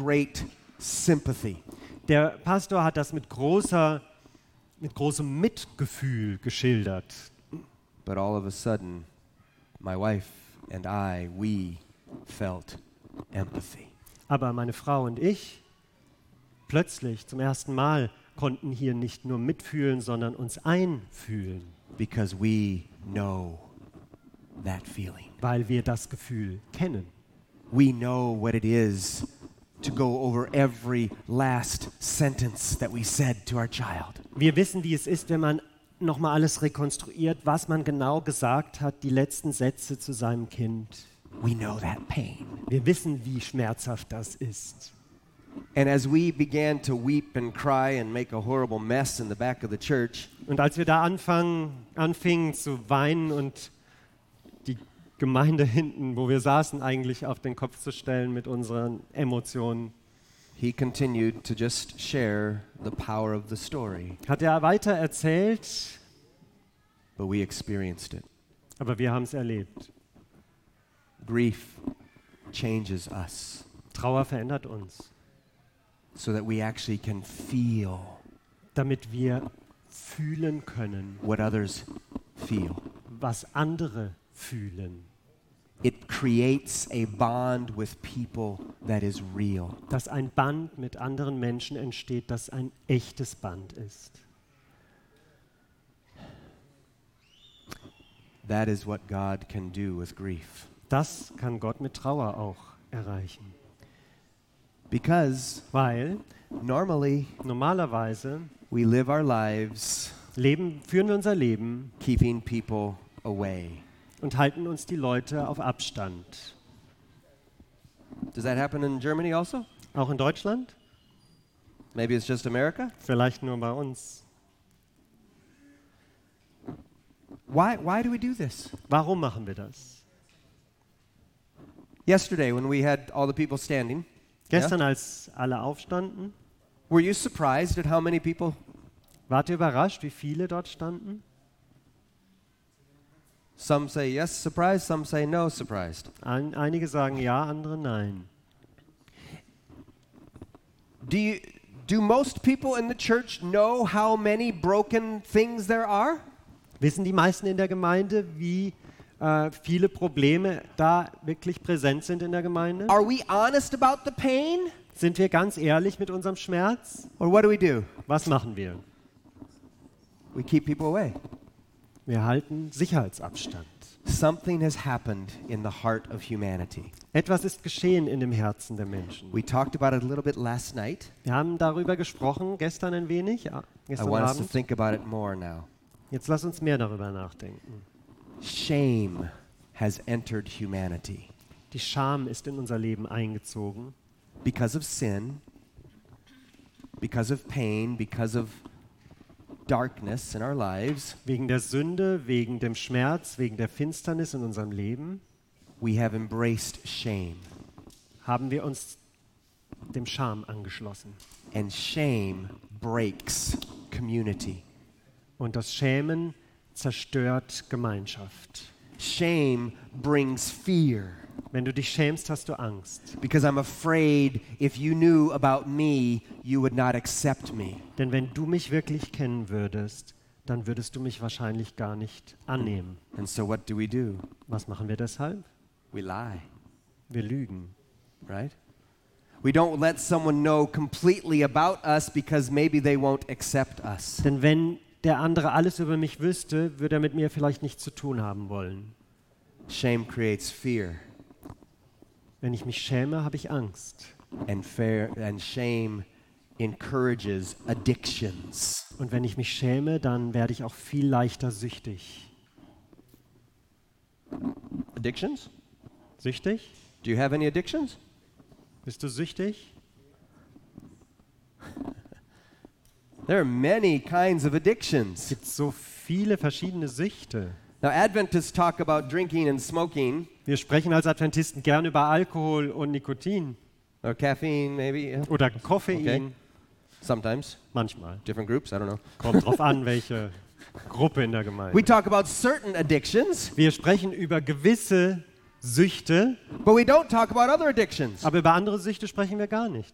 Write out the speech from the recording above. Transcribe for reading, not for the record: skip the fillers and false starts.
great sympathy. Der Pastor hat das mit großem Mitgefühl geschildert. But all of a sudden, my wife and we felt empathy. Aber meine Frau und ich plötzlich zum ersten Mal konnten hier nicht nur mitfühlen, sondern uns einfühlen, Because we know that feeling. weil wir das Gefühl kennen. We know what it is to go over every last sentence that we said to our child. Wir wissen, wie es ist, wenn man nochmal alles rekonstruiert, was man genau gesagt hat, die letzten Sätze zu seinem Kind. We know that pain. Wir wissen, wie schmerzhaft das ist. And as we began to weep and cry and make a horrible mess in the back of the church, Und als wir da anfingen zu weinen und die Gemeinde hinten, wo wir saßen, eigentlich auf den Kopf zu stellen mit unseren Emotionen, he continued to just share the power of the story, hat er weiter erzählt, but we experienced it. aber wir haben es erlebt. Grief changes us Trauer verändert uns, so that we actually can feel damit wir fühlen können, what others feel. was andere fühlen. It creates a bond with people that is real. Dass ein Band mit anderen Menschen entsteht, das ein echtes Band ist. That is what God can do with grief. Das kann Gott mit Trauer auch erreichen. Because Weil normally normalerweise we live our lives führen wir unser Leben keeping people away. und halten uns die Leute auf Abstand. Does that happen in Germany also? Auch in Deutschland? Maybe it's just America? Vielleicht nur bei uns. Why do we do this? Warum machen wir das? Yesterday when we had all the people standing, Gestern, als alle aufstanden, were you surprised at how many people? wart ihr überrascht, wie viele dort standen? Some say yes, surprised, some say no, surprised. Einige sagen ja, andere nein. Do most people in the church know how many broken things there are? Wissen die meisten in der Gemeinde, wie viele Probleme da wirklich präsent sind in der Gemeinde? Are we honest about the pain? Sind wir ganz ehrlich mit unserem Schmerz? Or what do? Was machen wir? We keep people away. Wir halten Sicherheitsabstand. Something has happened in the heart of humanity. Etwas ist geschehen in dem Herzen der Menschen. We talked about it a little bit last night. Wir haben darüber gesprochen, gestern ein wenig, I gestern want us to Abend. think about it more now. Jetzt lass uns mehr darüber nachdenken. Shame has entered humanity Die Scham ist in unser Leben eingezogen, because of sin, because of pain, because of darkness in our lives. wegen der Sünde, wegen dem Schmerz, wegen der Finsternis in unserem Leben, We have embraced shame, haben wir uns dem Scham angeschlossen. and shame breaks community. Und das Schämen zerstört Gemeinschaft. Shame brings fear Wenn du dich schämst, hast du Angst. because I'm afraid if you knew about me, you would not accept me. Denn wenn du mich wirklich kennen würdest, dann würdest du mich wahrscheinlich gar nicht annehmen. And so what do? Was machen wir deshalb? We lie, Wir lügen. right? We don't let someone know completely about us because maybe they won't accept us. Denn wenn der andere alles über mich wüsste, würde er mit mir vielleicht nichts zu tun haben wollen. Shame creates fear, Wenn ich mich schäme, habe ich Angst. and shame encourages addictions. Und wenn ich mich schäme, dann werde ich auch viel leichter süchtig. Addictions? Süchtig? Do you have any addictions? Bist du süchtig? There are many kinds of Es addictions. gibt so viele verschiedene Süchte. Now, Adventists talk about drinking and smoking, Wir sprechen als Adventisten gern über Alkohol und Nikotin or caffeine, maybe. Yeah. oder Koffein. Okay. Sometimes, Manchmal. different groups, I don't know. Kommt drauf an, welche Gruppe in der Gemeinde. We talk about certain addictions, Wir sprechen über gewisse Süchte, but we don't talk about other addictions. aber über andere Süchte sprechen wir gar nicht.